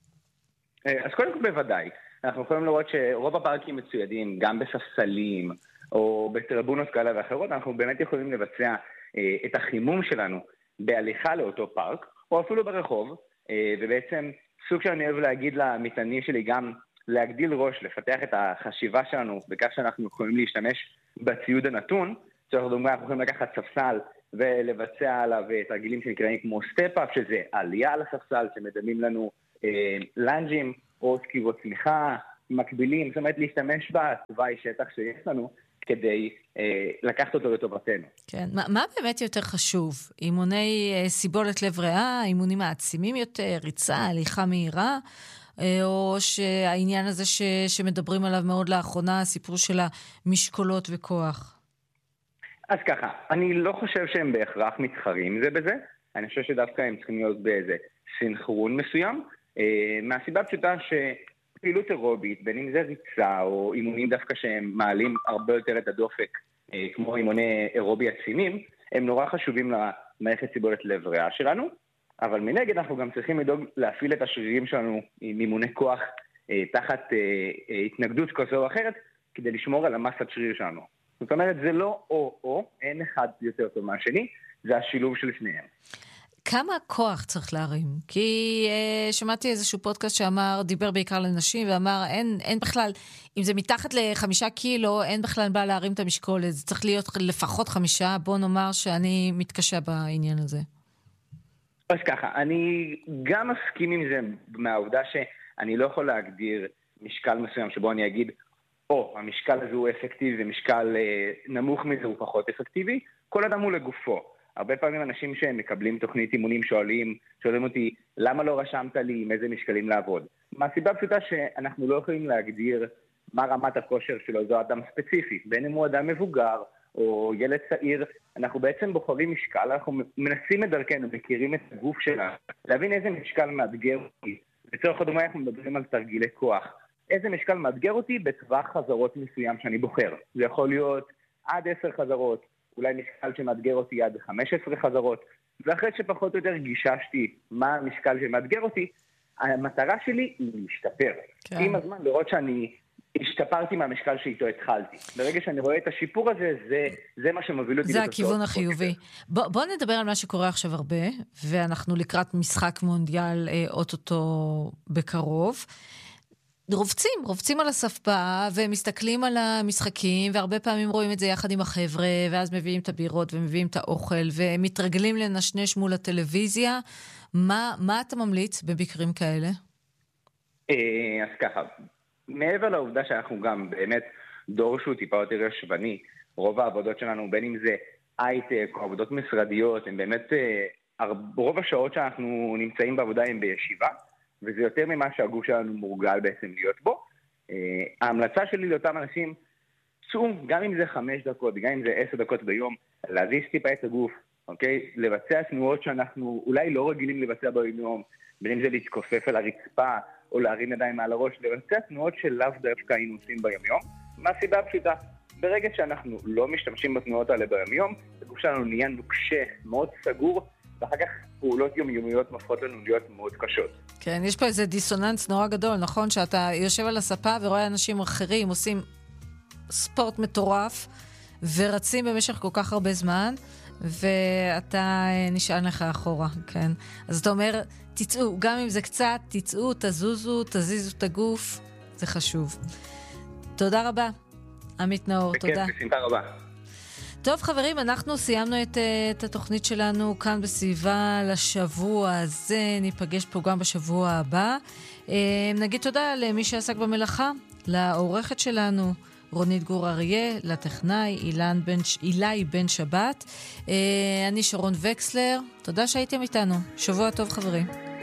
Speaker 7: אז קודם כל בוודאי. אנחנו יכולים לראות שרוב הפארקים מצוידים גם בספסלים או בטריבונות כאלה ואחרות, אנחנו באמת יכולים לבצע את החימום שלנו בהליכה לאותו פארק, או אפילו ברחוב, ובעצם סוג שאני אוהב להגיד למתאמנים שלי גם להגדיל ראש, לפתח את החשיבה שלנו בכך שאנחנו יכולים להשתמש בציוד הנתון. זאת אומרת, אנחנו יכולים לקחת ספסל ולבצע עליו תרגילים שנקראים כמו סטפ-אפ, שזה עלייה על הספסל, שמדמים לנו אה, לנג'ים או סקיבות צמיחה, מקבילים, זאת אומרת להשתמש בתוואי שטח שיש לנו, כדי אה, לקחת אותו לטובתנו.
Speaker 1: כן, מה, מה באמת יותר חשוב? אימוני אה, סיבולת לב ריאה, אימונים מעצימים יותר, ריצה, הליכה מהירה, אה, או שהעניין הזה ש, שמדברים עליו מאוד לאחרונה, הסיפור של המשקולות וכוח?
Speaker 7: אז ככה, אני לא חושב שהם בהכרח מתחרים זה בזה, אני חושב שדווקא הם צריכים להיות באיזה סינכרון מסוים, אה, מהסיבה פשוטה ש... פעילות אירובית, בין אם זה ריצה או אימונים דווקא שהם מעלים הרבה יותר את הדופק, כמו אימוני אירובי עצימים, הם נורא חשובים למערכת סיבולת לב ריאה שלנו, אבל מנגד אנחנו גם צריכים לדאוג להפעיל את השרירים שלנו עם אימוני כוח תחת התנגדות כזו או אחרת, כדי לשמור על המסת שריר שלנו. זאת אומרת, זה לא או-או, אין אחד יותר טוב מהשני, זה השילוב של שניהם.
Speaker 1: כמה כוח צריך להרים? כי אה, שמעתי איזשהו פודקאסט שאמר, דיבר בעיקר לנשים, ואמר, אין, אין בכלל, אם זה מתחת לחמישה קילו, אין בכלל בא להרים את המשקולת, זה צריך להיות לפחות חמישה, בוא נאמר שאני מתקשה בעניין הזה.
Speaker 7: אז ככה, אני גם מסכים עם זה מהעובדה שאני לא יכול להגדיר משקל מסוים, שבו אני אגיד, או, המשקל הזה הוא אפקטיבי, ומשקל אה, נמוך מזה הוא פחות אפקטיבי, כל אדם הוא לגופו. הרבה פעמים אנשים שהם מקבלים תוכנית אימונים שואלים, שואלים אותי, למה לא רשמת לי עם איזה משקלים לעבוד? מהסיבה פשוטה שאנחנו לא יכולים להגדיר מה רמת הכושר שלו, זו אדם ספציפי. בין אם הוא אדם מבוגר או ילד צעיר, אנחנו בעצם בוחרים משקל, אנחנו מנסים את דרכנו, מכירים את הגוף שלנו, להבין איזה משקל מאתגר אותי. בצורך הדומה אנחנו מדברים על תרגילי כוח. איזה משקל מאתגר אותי בטווח חזרות מסוים שאני בוחר. זה יכול להיות עד עשר חזרות, אולי משקל שמאתגר אותי עד חמש עשרה חזרות, ואחרי שפחות או יותר גיששתי מה המשקל שמאתגר אותי, המטרה שלי היא להשתפר. כן. עם הזמן לראות שאני השתפרתי מהמשקל שאיתו התחלתי. ברגע שאני רואה את השיפור הזה, זה, זה מה שמוביל אותי.
Speaker 1: זה הכיוון החיובי. בוא, בוא נדבר על מה שקורה עכשיו הרבה, ואנחנו לקראת משחק מונדיאל אה, אוטוטו בקרוב. רובצים, רובצים על הספה ומסתכלים על המשחקים, והרבה פעמים רואים את זה יחד עם החבר'ה, ואז מביאים את הבירות ומביאים את האוכל, ומתרגלים לנשנש מול הטלוויזיה. מה, מה אתה ממליץ במקרים כאלה?
Speaker 7: אז ככה, מעבר לעובדה שאנחנו גם באמת דור שהוא טיפה יותר ישבני, רוב העבודות שלנו, בין אם זה הייטק או עבודות משרדיות, הם באמת, רוב השעות שאנחנו נמצאים בעבודה הם בישיבה, וזה יותר ממה שהגוף שלנו מורגל בעצם להיות בו. ההמלצה שלי לאותם אנשים, צאו, גם אם זה חמש דקות, גם אם זה עשר דקות ביום, להזיז טיפה את הגוף, אוקיי? לבצע תנועות שאנחנו אולי לא רגילים לבצע ביום, בין אם זה להתכופף על הרצפה, או להרים ידיים מעל הראש, לבצע תנועות שלאו דווקא היינו עושים ביום-יום, מהסיבה הפשוטה. ברגע שאנחנו לא משתמשים בתנועות האלה ביום-יום, הגוף שלנו נהיה נוקשה, מאוד סגור, ואחר כך פעולות יומיומיות מפכות לנו להיות מאוד קשות.
Speaker 1: כן, יש פה איזה דיסוננס נורא גדול, נכון? שאתה יושב על הספה ורואה אנשים אחרים עושים ספורט מטורף, ורצים במשך כל כך הרבה זמן, ואתה נשען לך אחורה, כן? אז אתה אומר, תצאו, גם אם זה קצת, תצאו, תזוזו, תזיזו את הגוף, זה חשוב. תודה רבה, עמית נאור, תודה.
Speaker 7: בכיף, בשמחה רבה.
Speaker 1: טוב חברים, אנחנו סיימנו את, את התוכנית שלנו כאן בסביבה לשבוע הזה, ניפגש פה גם בשבוע הבא. נגיד תודה למי שעסק במלאכה, לעורכת שלנו, רונית גור אריה, לטכנאי אילן בן, אילי בן שבת. אני שרון וקסלר, תודה שהייתם איתנו, שבוע טוב חברים.